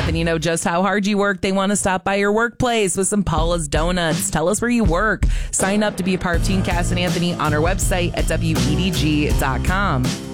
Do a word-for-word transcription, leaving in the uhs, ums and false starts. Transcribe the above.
They know just how hard you work. They want to stop by your workplace with some Paula's Donuts. Tell us where you work. Sign up to be a part of Team Cass and Anthony on our website at W E D G dot com.